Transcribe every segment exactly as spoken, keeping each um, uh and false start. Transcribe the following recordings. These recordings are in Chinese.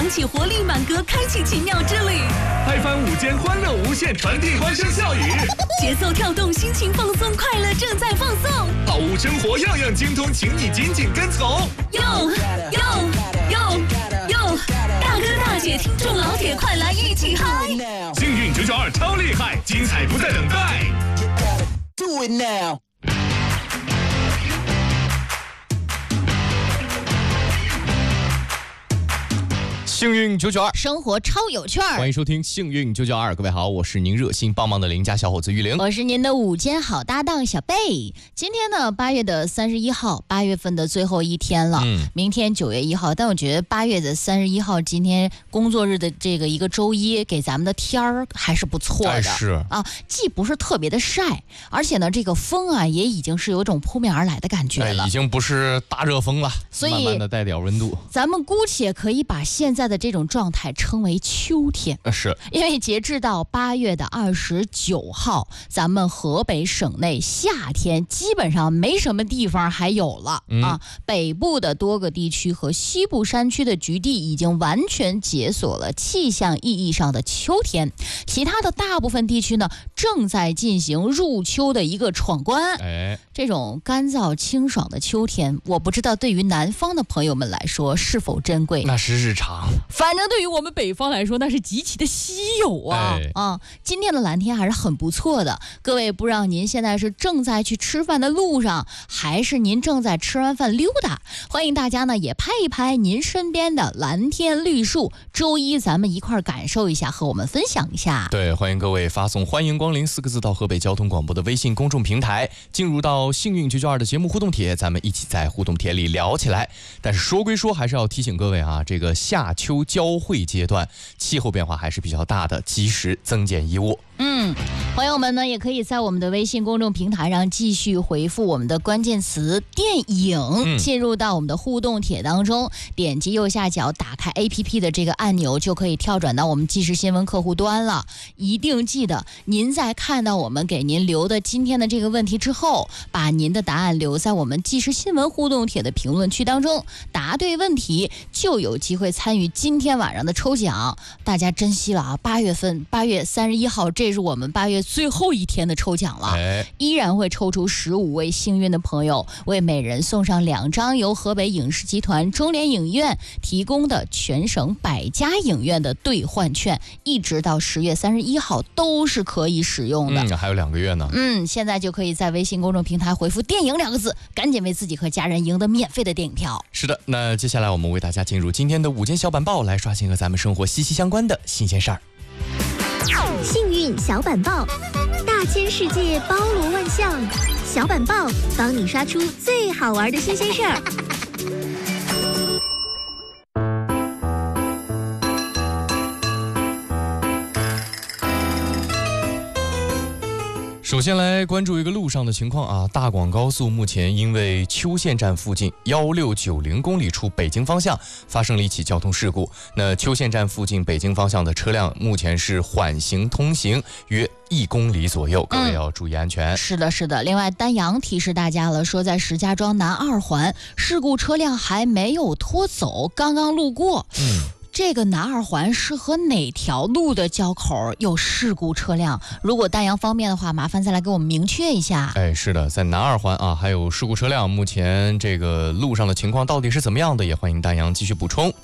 响起活力满格，开启奇妙之旅。 拍翻午间，欢乐无限，传递欢声笑语。 节奏跳动，心情放松，快乐正在放送。 好物生活样样精通，请你紧紧跟从。 哟哟哟哟！大哥大姐，听众老铁，快来一起嗨！ 幸运九九二超厉害，精彩不再等待。 Do it now. 幸运九九二， 生活超有趣儿。 欢迎收听幸运九九二，各位好，我是您热心帮忙的邻家小伙子玉玲， 我是您的午间好搭档小贝。今天呢，八月的三十一号，八月份的最后一天了。嗯，明天九月一号，但我觉得八月的三十一号，今天工作日的这个一个周一，给咱们的天儿还是不错的。 哎、是啊，既不是特别的晒，而且呢，这个风啊，也已经是有一种扑面而来的感觉了， 哎、已经不是大热风了， 所以慢慢的带点温度。 咱们姑且可以把现在的这种状态称为秋天， 是因为截至到八月的二十九号，咱们河北省内夏天基本上没什么地方还有了、嗯、啊。北部的多个地区和西部山区的局地已经完全解锁了气象意义上的秋天，其他的大部分地区呢正在进行入秋的一个闯关。 哎， 这种干燥清爽的秋天，我不知道对于南方的朋友们来说是否珍贵， 那是日常。 反正对于我们北方来说，那是极其的稀有啊、 哎、 啊！今天的蓝天还是很不错的。各位，不知道您现在是正在去吃饭的路上，还是您正在吃完饭溜达？欢迎大家呢也拍一拍您身边的蓝天绿树。周一咱们一块儿感受一下，和我们分享一下。 对，欢迎各位发送欢迎光临四个字到河北交通广播的微信公众平台，进入到幸运九九二的节目互动帖，咱们一起在互动帖里聊起来。但是说归说，还是要提醒各位啊，这个夏秋交汇阶段气候变化还是比较大的，及时增减衣物。 嗯，朋友们呢也可以在我们的微信公众平台上继续回复我们的关键词电影、嗯、进入到我们的互动帖当中，点击右下角打开 A P P 的这个按钮，就可以跳转到我们即时新闻客户端了。一定记得您在看到我们给您留的今天的这个问题之后，把您的答案留在我们即时新闻互动帖的评论区当中，答对问题就有机会参与今天晚上的抽奖。大家珍惜了啊，八月份八月三十一号，这是我们八月最后一天的抽奖了、哎、依然会抽出十五位幸运的朋友，为每人送上两张由河北影视集团中联影院提供的全省百家影院的兑换券，一直到十月三十一号都是可以使用的。 嗯，还有两个月呢。 嗯，现在就可以在微信公众平台回复电影两个字，赶紧为自己和家人赢得免费的电影票。 是的，那接下来我们为大家进入今天的午间小板报，来刷新和咱们生活息息相关的新鲜事儿。 幸运小板报，大千世界包罗万象，小板报帮你刷出最好玩的新鲜事儿。 首先来关注一个路上的情况啊，大广高速目前因为邱县站附近一六九零公里处北京方向发生了一起交通事故。那邱县站附近北京方向的车辆目前是缓行通行约一公里左右，各位要注意安全。 嗯、是的，是的。另外，丹阳提示大家了，说在石家庄南二环事故车辆还没有拖走，刚刚路过。嗯。这个南二环是和哪条路的交口有事故车辆？如果丹阳方面的话，麻烦再来给我们明确一下。 哎，是的，在南二环啊，还有事故车辆，目前这个路上的情况到底是怎么样的？也欢迎丹阳继续补充。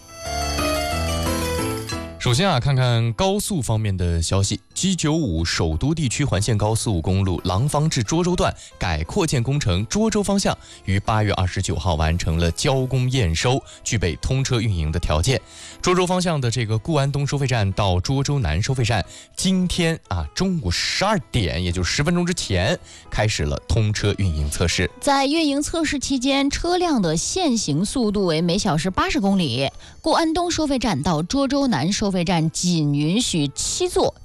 首先啊，看看高速方面的消息。G 九五首都地区环线高速公路廊坊至涿州段改扩建工程涿州方向于八月二十九号完成了交工验收，具备通车运营的条件。涿州方向的这个固安东收费站到涿州南收费站，今天啊中午十二点，也就是十分钟之前开始了通车运营测试。 在运营测试期间，车辆的限行速度为每小时八十公里。固安东收费站到涿州南收费站仅允许七座及以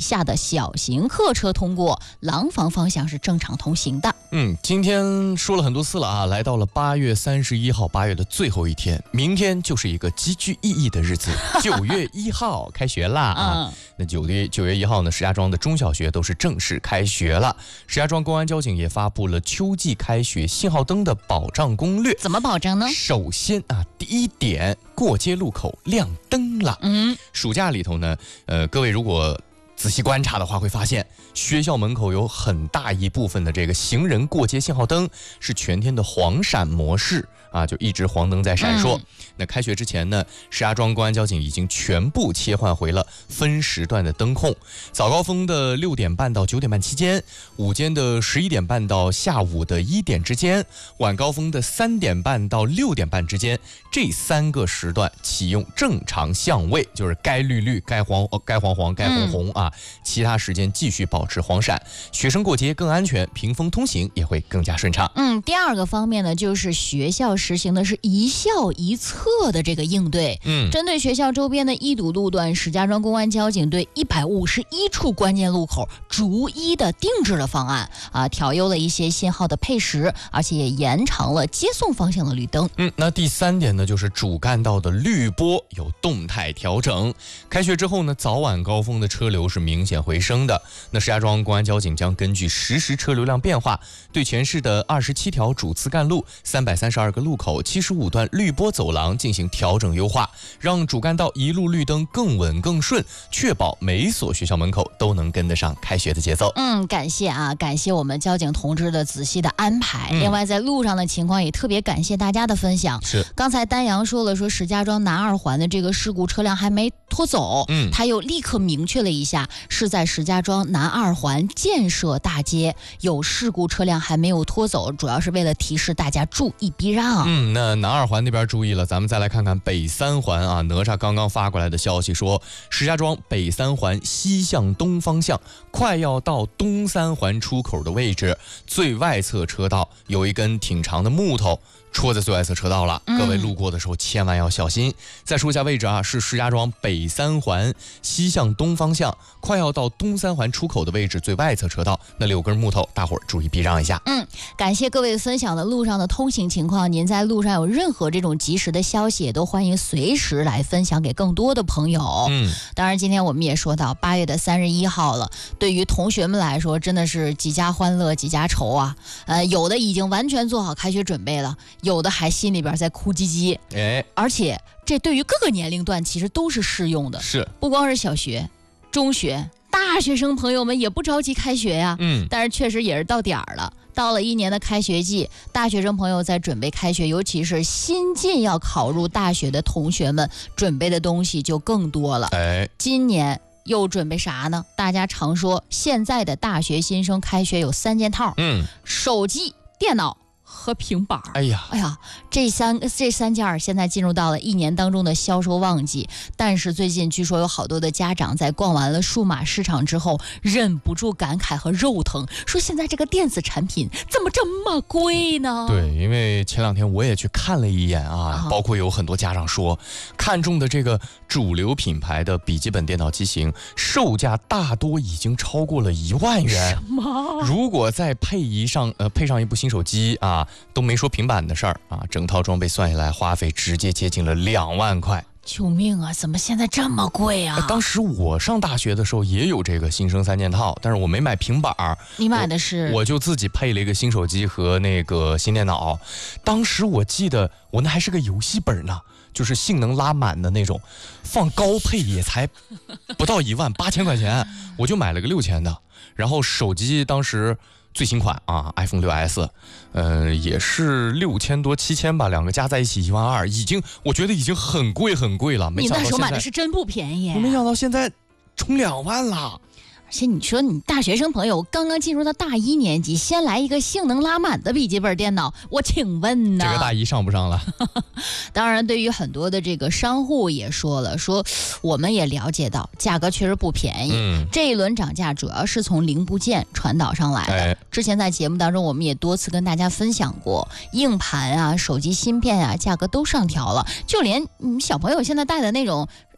下的小型客车通过，廊坊方向是正常通行的。 嗯，今天说了很多次了啊，来到了八月三十一号，八月的最后一天，明天就是一个极具意义的日子，九月一号开学啦啊！ 嗯、 那九月九月一号呢，石家庄的中小学都是正式开学了。石家庄公安交警也发布了秋季开学信号灯的保障攻略。 怎么保障呢？ 首先啊，第一点，过街路口亮灯了。 嗯， 暑假里头呢，呃，各位如果仔细观察的话，会发现学校门口有很大一部分的这个行人过街信号灯是全天的黄闪模式啊，就一直黄灯在闪烁。嗯、那开学之前呢，石家庄公安交警已经全部切换回了分时段的灯控，早高峰的六点半到九点半期间，午间的十一点半到下午的一点之间，晚高峰的三点半到六点半之间，这三个时段启用正常相位，就是该绿绿、该黄、呃、该黄黄、该红红啊。嗯、其他时间继续保持黄闪，学生过街更安全，屏风通行也会更加顺畅。 嗯，第二个方面呢，就是学校实行的是一校一策的这个应对。嗯，针对学校周边的易堵路段，石家庄公安交警对一百五十一处关键路口逐一的定制了方案啊，调优了一些信号的配时，而且也延长了接送方向的绿灯。 嗯，那第三点呢，就是主干道的绿波有动态调整。开学之后呢，早晚高峰的车流是明显回升的。那石家庄公安交警将根据实时车流量变化，对全市的二十七条主次干路、三百三十二个路口、七十五段绿波走廊进行调整优化，让主干道一路绿灯更稳更顺，确保每所学校门口都能跟得上开学的节奏。 嗯，感谢啊，感谢我们交警同志的仔细的安排。嗯、另外，在路上的情况也特别感谢大家的分享。 是， 刚才丹阳说了，说石家庄南二环的这个事故车辆还没拖走，嗯，他又立刻明确了一下，是在石家庄南二环建设大街有事故车辆还没有拖走，主要是为了提示大家注意避让。 嗯，那南二环那边注意了，咱们再来看看北三环啊。哪吒刚刚发过来的消息说，石家庄北三环西向东方向，快要到东三环出口的位置，最外侧车道有一根挺长的木头戳在最外侧车道了，各位路过的时候千万要小心。嗯、再说一下位置啊，是石家庄北三环西向东方向，快要到东三环出口的位置，最外侧车道那里有根木头，大伙儿注意避让一下。 嗯，感谢各位分享的路上的通行情况。您在路上有任何这种及时的消息，也都欢迎随时来分享给更多的朋友。嗯，当然今天我们也说到八月的三十一号了，对于同学们来说真的是几家欢乐几家愁啊。呃，有的已经完全做好开学准备了，有的还心里边在哭唧唧。哎，而且这对于各个年龄段其实都是适用的， 是不光是小学、中学、大学生朋友们也不着急开学呀。嗯，但是确实也是到点儿了，到了一年的开学季，大学生朋友在准备开学，尤其是新进要考入大学的同学们，准备的东西就更多了。哎，今年又准备啥呢？大家常说现在的大学新生开学有三件套，嗯，手机、电脑和平板。 哎呀， 哎呀，这三这三件现在进入到了一年当中的销售旺季，但是最近据说有好多的家长在逛完了数码市场之后，忍不住感慨和肉疼，说现在这个电子产品怎么这么贵呢？ 对，因为前两天我也去看了一眼啊，啊包括有很多家长说，看中的这个主流品牌的笔记本电脑机型，售价大多已经超过了一万元。 什么？ 如果再配一上呃配上一部新手机啊，都没说平板的事儿啊，整套装备算下来花费直接接近了两万块。 救命啊！怎么现在这么贵啊？ 当时我上大学的时候也有这个新生三件套，但是我没买平板儿。 你买的是？ 我, 我就自己配了一个新手机和那个新电脑。当时我记得我那还是个游戏本呢，就是性能拉满的那种，放高配也才不到一万八千块钱，我就买了个六千的。然后手机当时最新款啊 ，iPhone 六 S， 呃，也是六千多七千吧，两个加在一起一万二，已经我觉得已经很贵很贵了。 你那时候买的是真不便宜， 我没想到现在冲两万了。 而且你说你大学生朋友刚刚进入到大一年级，先来一个性能拉满的笔记本电脑，我请问呢？ 这个大一上不上了？ 当然，对于很多的这个商户也说了，说我们也了解到价格确实不便宜。嗯，这一轮涨价主要是从零部件传导上来的。哎、之前在节目当中，我们也多次跟大家分享过，硬盘啊、手机芯片啊，价格都上调了，就连嗯小朋友现在带的那种。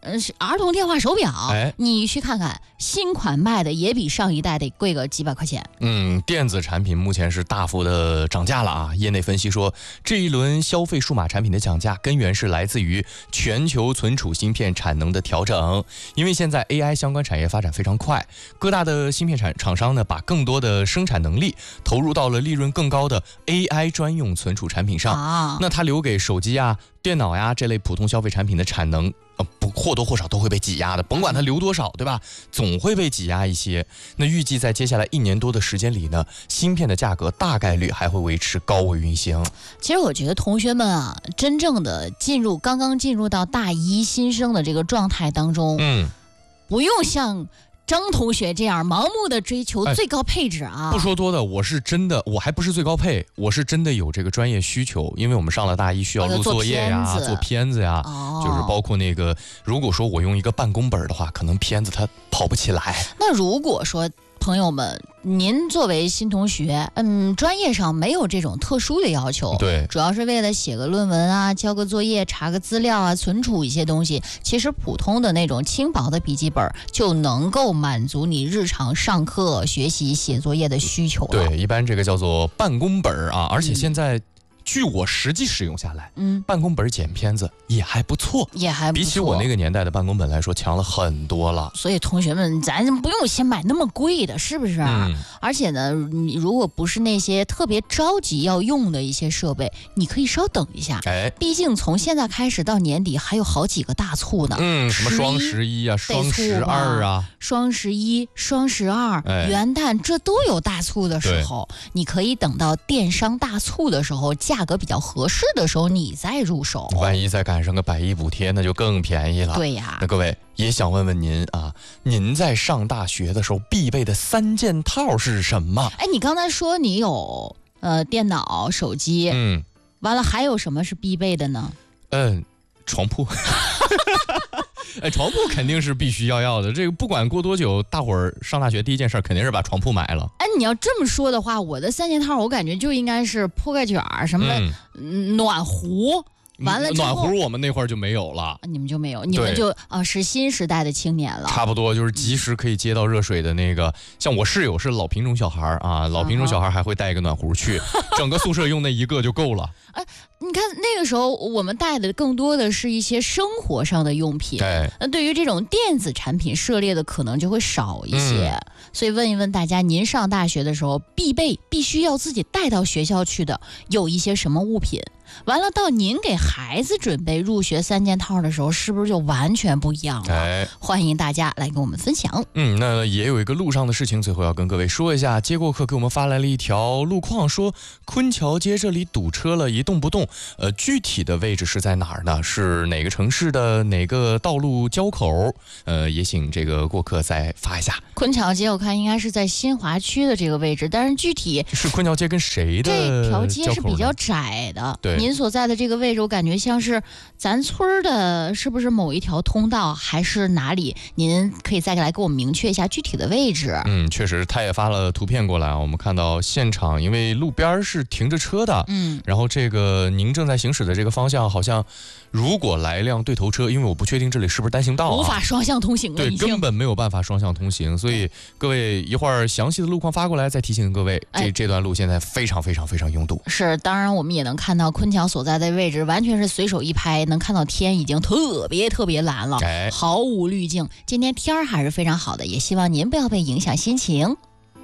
嗯，是儿童电话手表， 哎， 你去看看，新款卖的也比上一代得贵个几百块钱。 嗯，电子产品目前是大幅的涨价了啊！业内分析说，这一轮消费数码产品的涨价根源是来自于全球存储芯片产能的调整，因为现在 A I 相关产业发展非常快，各大的芯片厂厂商呢，把更多的生产能力投入到了利润更高的 A I 专用存储产品上。 啊， 那它留给手机啊、电脑呀这类普通消费产品的产能，呃，不或多或少都会被挤压的，甭管它留多少，对吧？总会被挤压一些。那预计在接下来一年多的时间里呢，芯片的价格大概率还会维持高位运行。 其实我觉得同学们啊，真正的进入刚刚进入到大一新生的这个状态当中， 嗯， 不用像张同学这样盲目的追求最高配置啊！ 不说多的，我是真的，我还不是最高配，我是真的有这个专业需求，因为我们上了大一需要录作业呀、 做片子做片子呀， 哦， 就是包括那个，如果说我用一个办公本的话，可能片子它跑不起来。 那如果说朋友们，您作为新同学，嗯，专业上没有这种特殊的要求， 对， 主要是为了写个论文啊、交个作业、查个资料啊、存储一些东西。其实普通的那种轻薄的笔记本就能够满足你日常上课、学习、写作业的需求了。 对，一般这个叫做办公本啊，而且现在。嗯据我实际使用下来，嗯，办公本剪片子也还不错， 也还不错， 比起我那个年代的办公本来说强了很多了。 所以同学们，咱不用先买那么贵的，是不是？嗯，而且呢，你如果不是那些特别着急要用的一些设备，你可以稍等一下。哎，毕竟从现在开始到年底还有好几个大促呢。 嗯，什么双十一啊、双十二啊、 双十一、双十二、哎、元旦，这都有大促的时候，你可以等到电商大促的时候，价格比较合适的时候，你再入手。 万一再赶上个百亿补贴，那就更便宜了。 对呀， 那各位也想问问您啊，您在上大学的时候必备的三件套是什么？ 哎，你刚才说你有呃电脑、手机，嗯，完了还有什么是必备的呢？ 嗯，床铺。哎，床铺肯定是必须要要的。这个不管过多久，大伙儿上大学第一件事肯定是把床铺买了。 哎，你要这么说的话，我的三件套我感觉就应该是铺盖卷儿、什么、嗯、暖壶。完了之后， 暖壶我们那会儿就没有了， 你们就没有，你们就啊、呃、是新时代的青年了。 差不多就是及时可以接到热水的那个，像我室友是老品种小孩啊，老品种小孩还会带一个暖壶去，整个宿舍用那一个就够了。 哎，你看那个时候我们带的更多的是一些生活上的用品， 对， 那对于这种电子产品涉猎的可能就会少一些。嗯、所以问一问大家，您上大学的时候必备必须要自己带到学校去的有一些什么物品？完了，到您给孩子准备入学三件套的时候，是不是就完全不一样了？哎，欢迎大家来跟我们分享。 嗯，那也有一个路上的事情，最后要跟各位说一下。接过客给我们发来了一条路况，说昆桥街这里堵车了，一动不动。呃，具体的位置是在哪儿呢？是哪个城市的哪个道路交口？呃，也请这个过客再发一下。 昆桥街我看应该是在新华区的这个位置，但是具体是昆桥街跟谁的这条街是比较窄的。 对。 您所在的这个位置，我感觉像是咱村的，是不是某一条通道，还是哪里？您可以再来给我们明确一下具体的位置。 嗯，确实，他也发了图片过来啊。我们看到现场，因为路边是停着车的，嗯，然后这个您正在行驶的这个方向，好像如果来辆对头车，因为我不确定这里是不是单行道、啊， 无法双向通行了， 对，根本没有办法双向通行。所以各位一会儿详细的路况发过来，再提醒各位，这、哎、这段路现在非常非常非常拥堵。 是，当然我们也能看到昆桥所在的位置完全是随手一拍，能看到天已经特别特别蓝了，哎、毫无滤镜。今天天儿还是非常好的，也希望您不要被影响心情。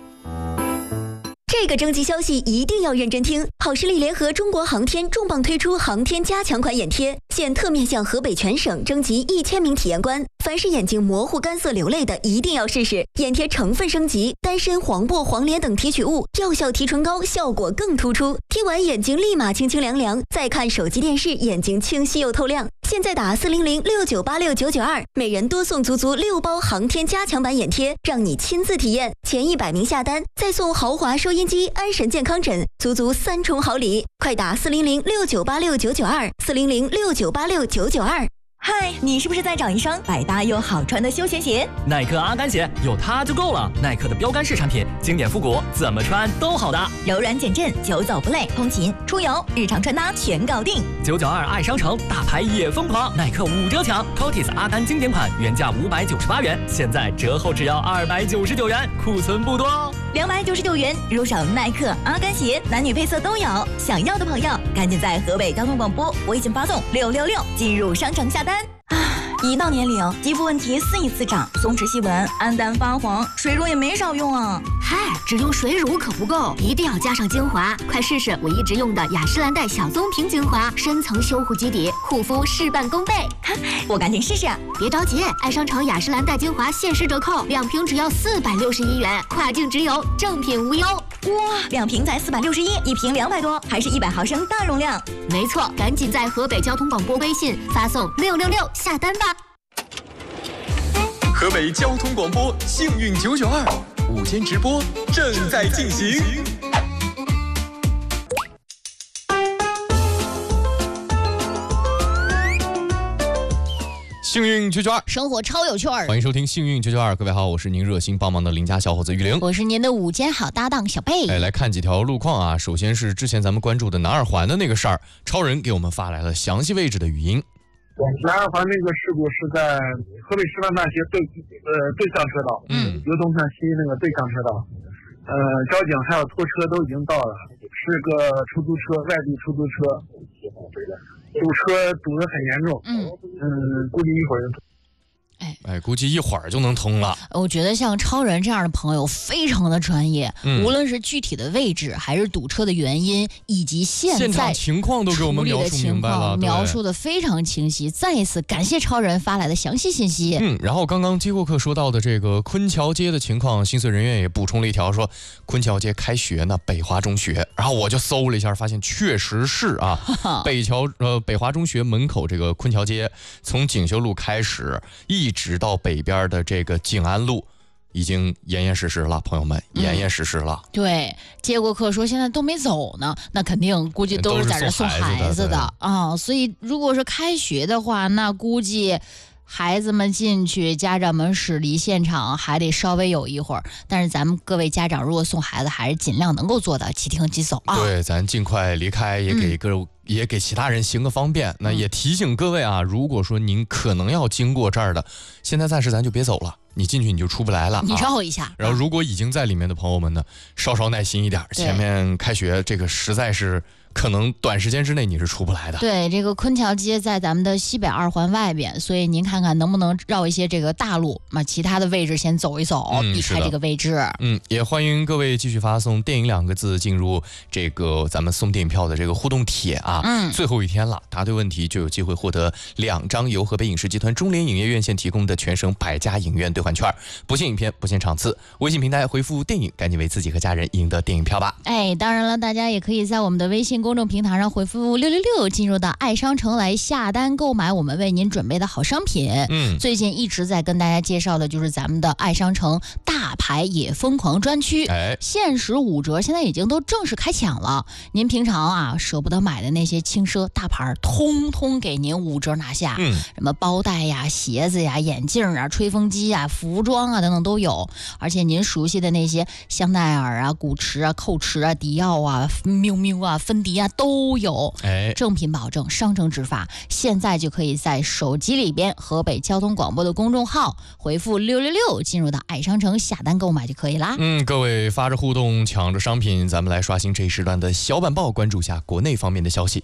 这个征集消息一定要认真听。好视力联合中国航天重磅推出航天加强款眼贴，现特面向河北全省征集一千名体验官，凡是眼睛模糊、干涩、流泪的，一定要试试。眼贴成分升级，丹参、黄柏、黄连等提取物，药效提纯高，效果更突出。贴完眼睛立马清清凉凉，再看手机电视，眼睛清晰又透亮。现在打四零零六九八六九九二，每人多送足足六包航天加强版眼贴，让你亲自体验。前一百名下单，再送豪华收音机、安神健康枕，足足三重好礼。快打四零零六九八六九九二，四零零六九八六九九二。嗨， 嗨，你是不是在找一双百搭又好穿的休闲鞋？ 耐克阿甘鞋有它就够了。耐克的标杆式产品，经典复古，怎么穿都好搭， 柔软减震，久走不累，通勤、出游、日常穿搭全搞定。 九九二爱商城，大牌也疯狂，耐克五折抢 ，Cotis 阿甘经典款原价五百九十八元，现在折后只要二百九十九元，库存不多哦。 两百九十九元入手耐克阿甘鞋，男女配色都有。想要的朋友，赶紧在河北交通广播微信发送六六六进入商城下单。一到年龄，肌肤问题肆意滋长，松弛细纹、暗淡发黄，水乳也没少用啊。 嗨，只用水乳可不够，一定要加上精华。快试试我一直用的雅诗兰黛小棕瓶精华，深层修护基底，护肤事半功倍。 我赶紧试试。 别着急，爱商城雅诗兰黛精华限时折扣，两瓶只要四百六十一元，跨境直邮，正品无忧。 哇，两瓶才四百六十一，一瓶两百多，还是一百毫升大容量。 没错，赶紧在河北交通广播微信发送六六六下单吧。 河北交通广播幸运九九二午间直播正在进行。 幸运九九二， 生活超有趣儿。 欢迎收听幸运九九二，各位好，我是您热心帮忙的邻家小伙子玉玲， 我是您的午间好搭档小贝。 哎，来看几条路况啊。首先是之前咱们关注的南二环的那个事儿，超人给我们发来了详细位置的语音。 南二环那个事故是在河北师范大学对呃对向车道，嗯，游东向西那个对向车道，呃，交警还有拖车都已经到了，是个出租车，外地出租车，堵车堵得很严重，嗯嗯，估计一会儿就。 哎哎，估计一会儿就能通了。 我觉得像超人这样的朋友非常的专业，嗯、无论是具体的位置，还是堵车的原因，以及现在现场情况都给我们描述明白了， 描述的非常清晰。再一次感谢超人发来的详细信息。 嗯，然后刚刚接过客说到的这个昆桥街的情况，心碎人员也补充了一条说，昆桥街开学呢，北华中学。然后我就搜了一下，发现确实是啊，北桥呃北华中学门口这个昆桥街，从锦绣路开始一。一直到北边的这个静安路，已经严严实实了，朋友们，严严实实了。 嗯、对，接过客说现在都没走呢，那肯定估计都是在这送孩子的啊。所以如果是开学的话，那估计孩子们进去，家长们驶离现场还得稍微有一会儿。但是咱们各位家长，如果送孩子，还是尽量能够做到即停即走啊。 对，咱尽快离开，也给各。嗯也给其他人行个方便，那也提醒各位啊，如果说您可能要经过这儿的，现在暂时咱就别走了，你进去你就出不来了， 你绕一下、啊。 然后如果已经在里面的朋友们呢，稍稍耐心一点，前面开学这个实在是可能短时间之内你是出不来的。 对，这个昆桥街在咱们的西北二环外边，所以您看看能不能绕一些这个大路，那其他的位置先走一走，嗯、避开这个位置。 嗯，也欢迎各位继续发送电影两个字进入这个咱们送电影票的这个互动帖啊。嗯，最后一天了，答对问题就有机会获得两张由河北影视集团中联影业院线提供的全省百家影院兑换券，不限影片，不限场次。微信平台回复电影，赶紧为自己和家人赢得电影票吧。 哎，当然了，大家也可以在我们的微信公众平台上回复六六六，进入到爱商城来下单购买我们为您准备的好商品。嗯，最近一直在跟大家介绍的就是咱们的爱商城大牌也疯狂专区，哎，限时五折，现在已经都正式开抢了。您平常啊舍不得买的那些轻奢大牌，通通给您五折拿下。嗯，什么包袋呀、鞋子呀、眼镜啊、吹风机啊、服装啊等等都有。而且您熟悉的那些香奈儿啊、古驰啊、蔻驰啊、迪奥啊、miu miu啊、芬迪啊都有。哎，正品保证，商城执法。现在就可以在手机里边河北交通广播的公众号回复六六六，进入到爱商城下单购买就可以啦。 嗯，各位发着互动，抢着商品，咱们来刷新这一时段的小板报，关注下国内方面的消息。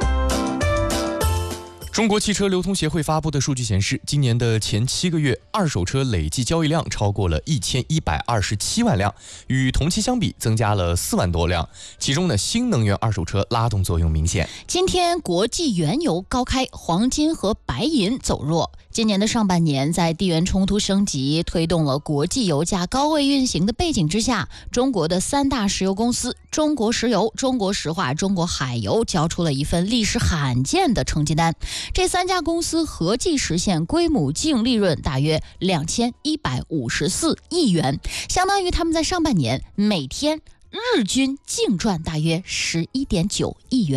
中国汽车流通协会发布的数据显示，今年的前七个月，二手车累计交易量超过了一千一百二十七万辆，与同期相比增加了四万多辆。其中呢，新能源二手车拉动作用明显。 今天国际原油高开，黄金和白银走弱。今年的上半年，在地缘冲突升级、推动了国际油价高位运行的背景之下，中国的三大石油公司中国石油、中国石化、中国海油交出了一份历史罕见的成绩单。这三家公司合计实现归母净利润大约两千一百五十四亿元，相当于他们在上半年每天日均净赚大约十一点九亿元。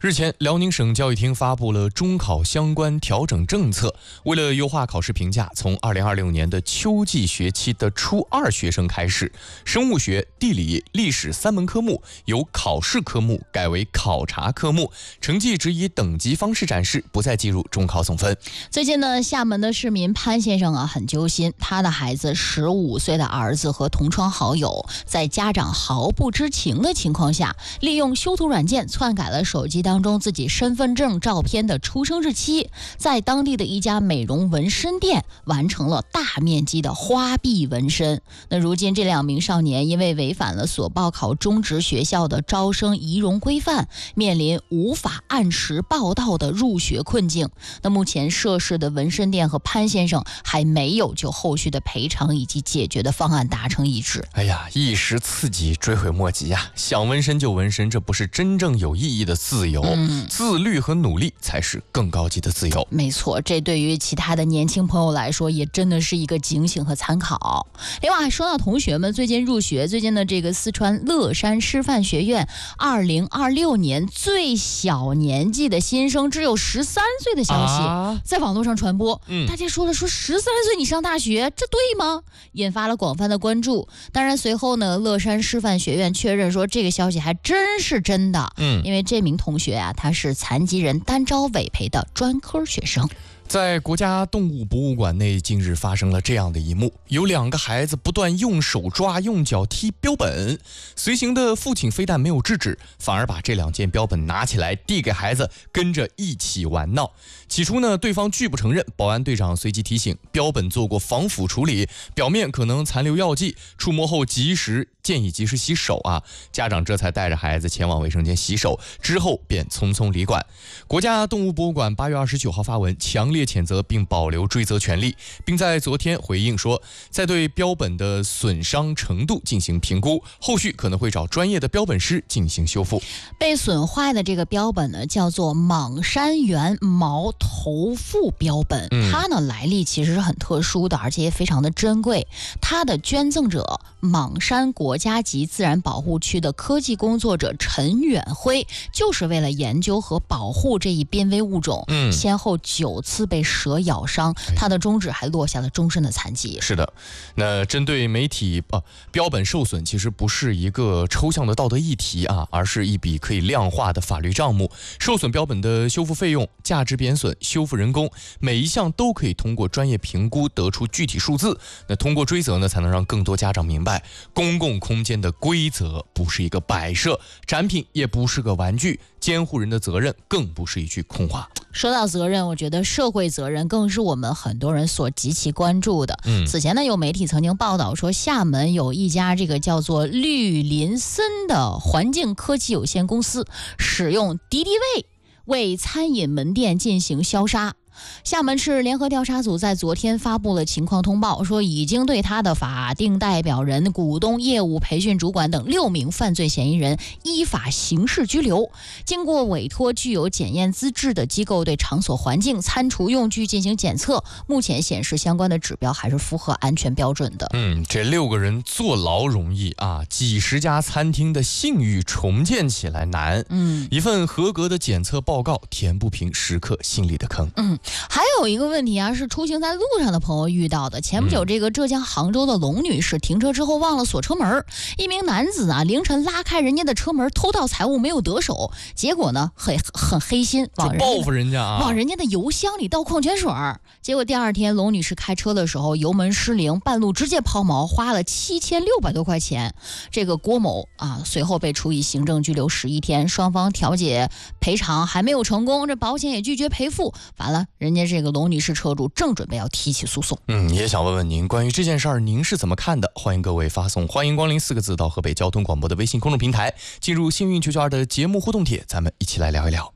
日前，辽宁省教育厅发布了中考相关调整政策。为了优化考试评价，从二零二六年的秋季学期的初二学生开始，生物学、地理、历史三门科目由考试科目改为考察科目，成绩只以等级方式展示，不再计入中考总分。 最近呢，厦门的市民潘先生啊很揪心，他的孩子十五岁的儿子和同窗好友，在家长毫不知情的情况下，利用修图软件篡改了手机当中自己身份证照片的出生日期，在当地的一家美容纹身店完成了大面积的花臂纹身。那如今这两名少年因为违反了所报考中职学校的招生仪容规范，面临无法按时报到的入学困境。那目前涉事的纹身店和潘先生还没有就后续的赔偿以及解决的方案达成一致。 哎呀，一时刺激，追悔莫及呀！想纹身就纹身，这不是真正有意义的自由。嗯，自律和努力才是更高级的自由。 没错，这对于其他的年轻朋友来说，也真的是一个警醒和参考。另外，说到同学们最近入学，最近的这个四川乐山师范学院二零二六年最小年纪的新生只有十三岁的消息、啊、在网络上传播。嗯，大家说了说十三岁你上大学，这对吗？引发了广泛的关注。当然，随后呢，乐山师范学院确认说这个消息还真是真的。嗯，因为这名同学啊，他是残疾人单招委培的专科学生。 在国家动物博物馆内，近日发生了这样的一幕：有两个孩子不断用手抓、用脚踢标本，随行的父亲非但没有制止，反而把这两件标本拿起来递给孩子，跟着一起玩闹。起初呢，对方拒不承认，保安队长随即提醒，标本做过防腐处理，表面可能残留药剂，触摸后及时建议及时洗手啊。家长这才带着孩子前往卫生间洗手，之后便匆匆离馆。国家动物博物馆八月二十九号发文，强烈谴责并保留追责权利，并在昨天回应说，在对标本的损伤程度进行评估，后续可能会找专业的标本师进行修复。 被损坏的这个标本呢，叫做莽山原毛头腹标本，嗯、它呢来历其实是很特殊的，而且也非常的珍贵。它的捐赠者莽山国家级自然保护区的科技工作者陈远辉，就是为了研究和保护这一濒危物种，嗯、先后九次被蛇咬伤，他的中指还落下了终身的残疾。 是的，那针对媒体啊标本受损，其实不是一个抽象的道德议题啊，而是一笔可以量化的法律账目。受损标本的修复费用、价值贬损、修复人工，每一项都可以通过专业评估得出具体数字。那通过追责呢，才能让更多家长明白，公共空间的规则不是一个摆设，展品也不是个玩具，监护人的责任更不是一句空话。 说到责任，我觉得社会责任更是我们很多人所极其关注的。嗯，此前呢，有媒体曾经报道说，厦门有一家这个叫做绿林森的环境科技有限公司，使用敌敌畏为餐饮门店进行消杀。厦门市联合调查组在昨天发布了情况通报，说已经对他的法定代表人、股东、业务培训主管等六名犯罪嫌疑人依法刑事拘留。经过委托具有检验资质的机构对场所环境、餐厨用具进行检测，目前显示相关的指标还是符合安全标准的。 嗯，这六个人坐牢容易啊，几十家餐厅的信誉重建起来难。嗯，一份合格的检测报告填不平食客心里的坑。 嗯。还有一个问题啊，是出行在路上的朋友遇到的。前不久，这个浙江杭州的龙女士停车之后忘了锁车门，一名男子啊凌晨拉开人家的车门偷盗财物没有得手，结果呢很很黑心，往人报复人家啊， 往人家的油箱里倒矿泉水。结果第二天龙女士开车的时候油门失灵，半路直接抛锚，花了七千六百多块钱。这个郭某啊随后被处以行政拘留十一天，双方调解赔偿还没有成功，这保险也拒绝赔付。完了，人家这个龙女士车主正准备要提起诉讼。 嗯，也想问问您关于这件事儿，您是怎么看的？欢迎各位发送欢迎光临四个字到河北交通广播的微信公众平台，进入幸运九九二的节目互动帖，咱们一起来聊一聊。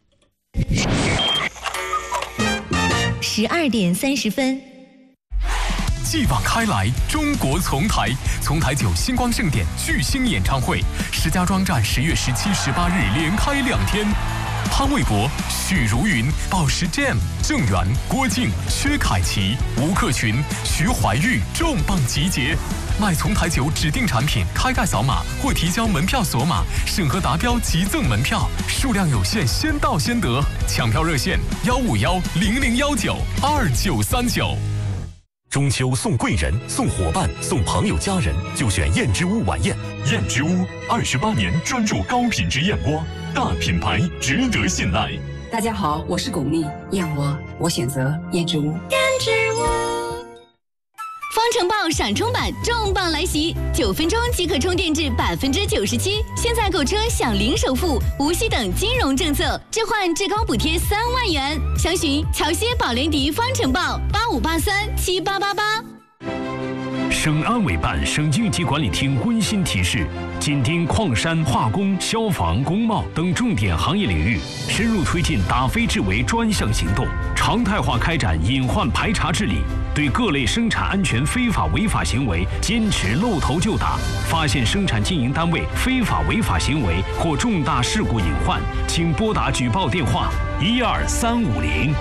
十二点三十分， 继往开来，中国丛台，丛台九星光盛典巨星演唱会，石家庄站十月十七、十八日连开两天。 潘玮柏、许茹芸、宝石 Jam、郑源、郭靖、薛凯琪、吴克群、徐怀钰重磅集结。买从台酒指定产品，开盖扫码或提交门票锁码，审核达标即赠门票，数量有限，先到先得。抢票热线：幺五幺零零幺九二九三九。 中秋送贵人、送伙伴、送朋友家人，就选燕之屋晚宴。燕之屋二十八年专注高品质燕窝，大品牌值得信赖。 大家好，我是巩俐，燕窝我选择燕之屋。 燕之屋。方程豹闪充版重磅来袭，九分钟即可充电至百分之九十七。现在购车享零首付、无息等金融政策，置换至高补贴三万元。详询桥西宝莲迪方程豹八五八三七八八八。 省安委办、省应急管理厅温馨提示：紧盯矿山、化工、消防、工贸等重点行业领域，深入推进打非治为专项行动，常态化开展隐患排查治理。对各类生产安全非法违法行为坚持露头就打，发现生产经营单位非法违法行为或重大事故隐患，请拨打举报电话一二三五零。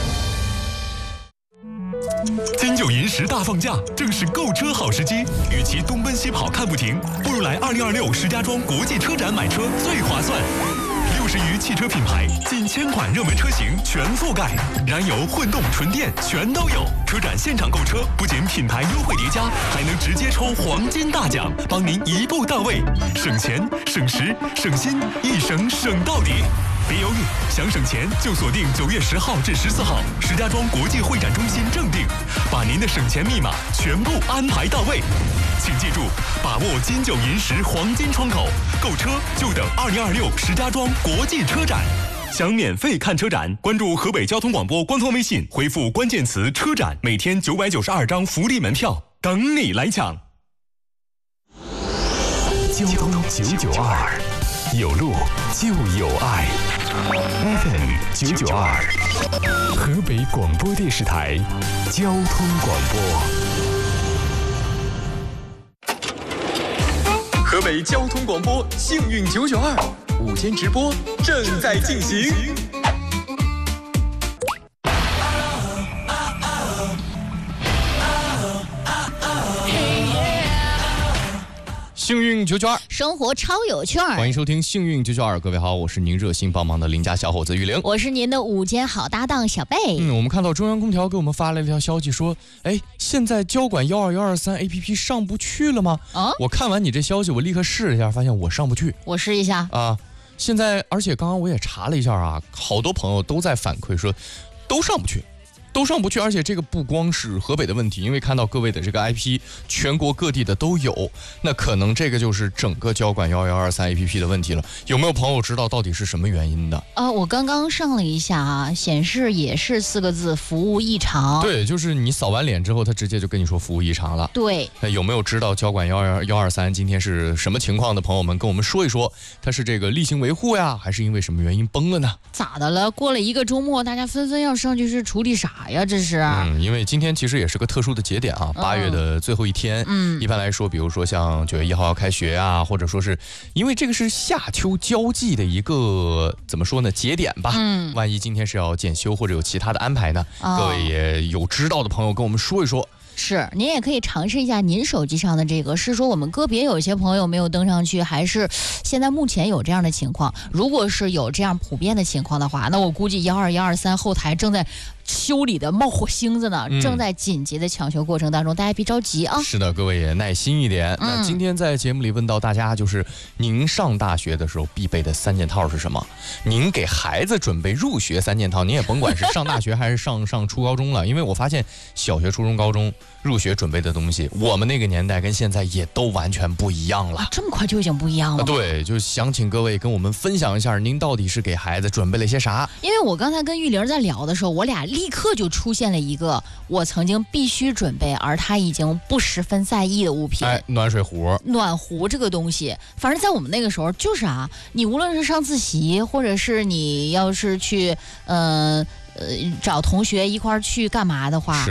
金九银十大放假，正是购车好时机。与其东奔西跑看不停，不如来二零二六石家庄国际车展买车最划算。六十余汽车品牌，近千款热门车型全覆盖，燃油、混动、纯电全都有。车展现场购车，不仅品牌优惠叠加，还能直接抽黄金大奖，帮您一步到位，省钱、省时、省心，一省省到底。别犹豫，想省钱就锁定九月十号至十四号石家庄国际会展中心正定，把您的省钱密码全部安排到位。请记住，把握金九银十黄金窗口，购车就等二零二六石家庄国际车展。想免费看车展，关注河北交通广播官方微信，回复关键词车展，每天九百九十二张福利门票等你来抢。 交通九九二，有路就有爱。F M 九九二，河北广播电视台交通广播。 河北交通广播幸运九九二午间直播正在进行。 幸运九九二， 生活超有趣儿。 欢迎收听幸运九九二，各位好，我是您热心帮忙的邻家小伙子玉玲， 我是您的午间好搭档小贝。 嗯，我们看到中央空调给我们发来了一条消息，说，哎，现在交管幺二幺二三 A P P 上不去了吗？啊，我看完你这消息，我立刻试了一下，发现我上不去。 我试一下啊，现在而且刚刚我也查了一下啊，好多朋友都在反馈说，都上不去。都上不去，而且这个不光是河北的问题，因为看到各位的这个 I P， 全国各地的都有，那可能这个就是整个交管幺幺二三 A P P 的问题了。有没有朋友知道到底是什么原因的？ 呃，我刚刚上了一下啊，显示也是四个字：服务异常。 对，就是你扫完脸之后，他直接就跟你说服务异常了。 对， 那有没有知道交管幺幺幺二三今天是什么情况的朋友们，跟我们说一说，它是这个例行维护呀，还是因为什么原因崩了呢？ 咋的了？过了一个周末，大家纷纷要上去是处理啥呀？这是？ 嗯，因为今天其实也是个特殊的节点啊，八月的最后一天。嗯，一般来说，比如说像九月一号要开学啊，或者说是因为这个是夏秋交际的一个怎么说呢节点吧。嗯，万一今天是要检修或者有其他的安排呢？哦、各位也有知道的朋友跟我们说一说。 是，您也可以尝试一下您手机上的这个，是说我们个别有些朋友没有登上去，还是现在目前有这样的情况？如果是有这样普遍的情况的话，那我估计幺二幺二三后台正在修理的冒火星子呢，嗯、正在紧急的抢修过程当中，大家别着急啊。 是的，各位也耐心一点。嗯、那今天在节目里问到大家，就是您上大学的时候必备的三件套是什么？您给孩子准备入学三件套，您也甭管是上大学还是上上初高中了，因为我发现小学、初中、高中入学准备的东西，我们那个年代跟现在也都完全不一样了。 啊、这么快就已经不一样了？ 对，就想请各位跟我们分享一下，您到底是给孩子准备了些啥？ 因为我刚才跟玉玲在聊的时候，我俩立刻就出现了一个我曾经必须准备，而他已经不十分在意的物品。 哎，暖水壶。 暖壶这个东西，反正在我们那个时候就是啊，你无论是上自习，或者是你要是去，呃呃，找同学一块儿去干嘛的话， 是。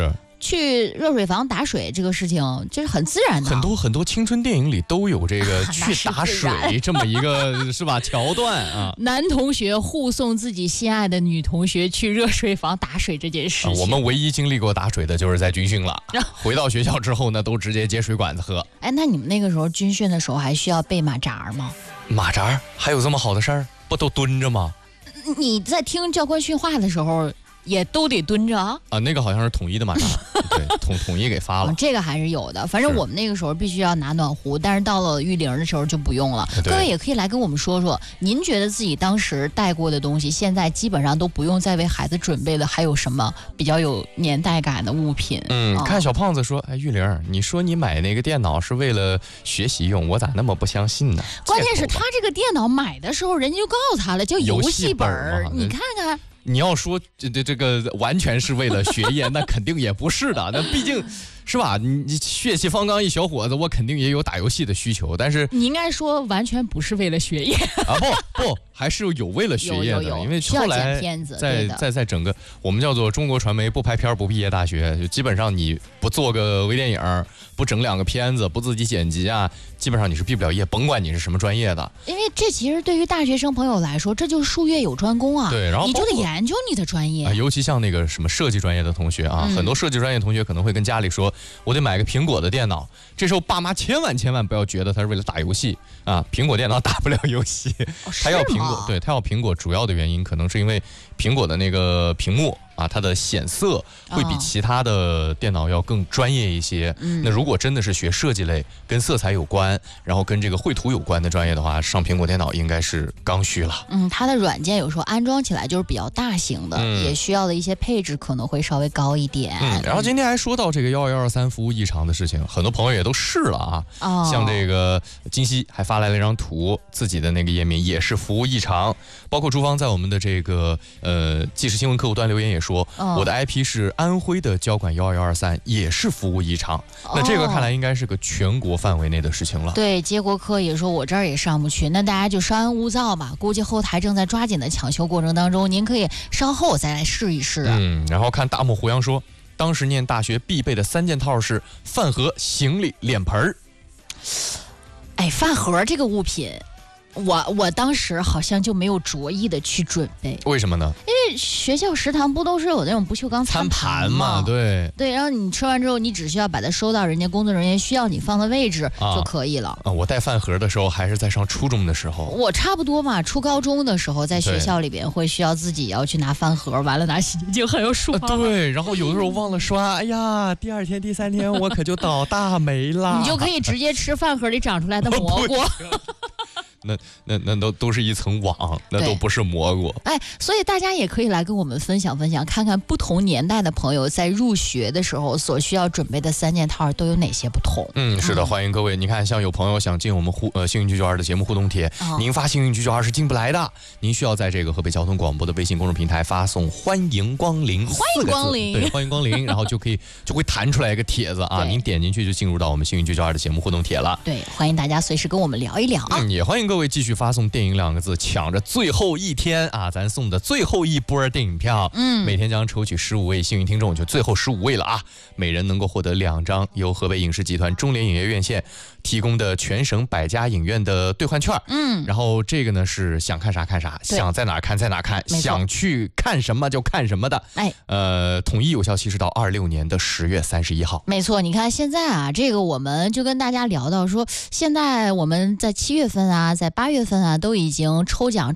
去热水房打水这个事情，就是很自然的。 很多很多青春电影里都有这个去打水这么一个是吧桥段啊。 男同学护送自己心爱的女同学去热水房打水这件事情， 啊、我们唯一经历过打水的就是在军训了。回到学校之后呢，都直接接水管子喝。 哎，那你们那个时候军训的时候还需要备马扎吗？ 马扎还有这么好的事儿？不都蹲着吗？ 你在听教官训话的时候也都得蹲着啊？ 啊，那个好像是统一的马扎，对，统统一给发了、 啊。这个还是有的，反正我们那个时候必须要拿暖壶，但是到了育龄的时候就不用了。各位也可以来跟我们说说，您觉得自己当时带过的东西，现在基本上都不用再为孩子准备的，还有什么比较有年代感的物品？ 嗯，啊、看小胖子说，哎，育龄，你说你买那个电脑是为了学习用，我咋那么不相信呢？ 关键是他这个电脑买的时候，人家就告诉他了，叫游戏本儿，你看看。 你要说这这这个完全是为了学业，那肯定也不是的。那毕竟是吧？你血气方刚一小伙子，我肯定也有打游戏的需求。但是你应该说完全不是为了学业啊！不不，还是有为了学业的。 有有有因为后来在在在整个我们叫做中国传媒不拍片不毕业大学，就基本上你不做个微电影，不整两个片子，不自己剪辑啊，基本上你是毕不了业，甭管你是什么专业的。 因为这其实对于大学生朋友来说，这就是术业有专攻啊。 对，然后你就得研究你的专业、 啊，尤其像那个什么设计专业的同学啊，嗯、很多设计专业同学可能会跟家里说，我得买个苹果的电脑。这时候爸妈千万千万不要觉得他是为了打游戏啊，苹果电脑打不了游戏， 哦、 他要苹果，对他要苹果，主要的原因可能是因为苹果的那个屏幕啊，它的显色会比其他的电脑要更专业一些。嗯、那如果真的是学设计类，跟色彩有关，然后跟这个绘图有关的专业的话，上苹果电脑应该是刚需了。 嗯，它的软件有时候安装起来就是比较大型的，嗯、也需要的一些配置可能会稍微高一点。 嗯，然后今天还说到这个幺二幺二三服务异常的事情，很多朋友也都试了啊。哦、像这个金熙还发来了一张图，自己的那个页面也是服务异常，包括朱芳在我们的这个呃即时新闻客户端留言也说，哦、我的 I P 是安徽的交管幺二幺二三，也是服务异常。哦、那这个看来应该是个全国范围内的事情了。 对，接国科也说我这儿也上不去，那大家就稍安勿躁吧。估计后台正在抓紧的抢修过程当中，您可以稍后再来试一试。 嗯，然后看大漠胡杨说，当时念大学必备的三件套是饭盒、行李、脸盆儿。 哎，饭盒这个物品。我我当时好像就没有着意的去准备， 为什么呢？ 因为学校食堂不都是有那种不锈钢餐盘吗？ 对对，然后你吃完之后，你只需要把它收到人家工作人员需要你放的位置就可以了。 啊，我带饭盒的时候还是在上初中的时候， 我差不多嘛，初高中的时候在学校里边会需要自己要去拿饭盒，完了拿洗洁精还要刷、 啊。对，然后有的时候忘了刷，哎呀，第二天第三天我可就倒大霉了。 你就可以直接吃饭盒里长出来的蘑菇。 那那那都都是一层网，那都不是蘑菇。 哎，所以大家也可以来跟我们分享分享，看看不同年代的朋友在入学的时候所需要准备的三件套都有哪些不同。 嗯，是的，欢迎各位。你看，像有朋友想进我们互呃幸运九九二的节目互动帖，哦、您发幸运九九二是进不来的，您需要在这个河北交通广播的微信公众平台发送“欢迎光临” 欢迎光临， 对，欢迎光临，然后就可以就会弹出来一个帖子啊，您点进去就进入到我们幸运九九二的节目互动帖了。 对，欢迎大家随时跟我们聊一聊啊， 嗯、也欢迎各位继续发送电影两个字，抢着最后一天啊，咱送的最后一波电影票。嗯，每天将抽取十五位幸运听众，就最后十五位了啊，每人能够获得两张由河北影视集团中联影业院线提供的全省百家影院的兑换券。嗯，然后这个呢是想看啥看啥，想在哪看在哪看，想去看什么就看什么的。哎，呃，统一有效期是到二六年的十月三十一号。 没错，你看现在啊，这个我们就跟大家聊到说，现在我们在七月份啊，在八月份啊，都已经抽奖